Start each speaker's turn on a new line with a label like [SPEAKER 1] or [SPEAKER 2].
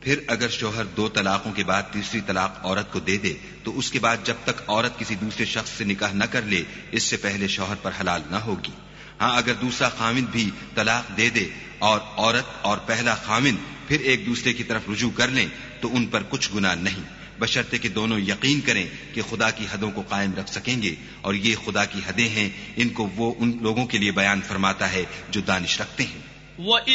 [SPEAKER 1] फिर अगर शौहर 2 तलाकों के बाद तीसरी तलाक औरत को दे दे तो उसके बाद जब तक औरत किसी दूसरे शख्स से निकाह न कर ले इससे पहले शौहर पर हलाल न होगी। हाँ, अगर दूसरा खाविंद भी तलाक दे दे और औरत और पहला खाविंद फिर एक दूसरे की तरफ रुजू कर लें तो उन पर कुछ गुनाह नहीं, बशर्ते कि दोनों यकीन करें कि खुदा की हदों को कायम रख सकेंगे, और ये खुदा की हदें हैं, इनको वो उन लोगों के लिए बयान फरमाता है जो दानिश रखते हैं।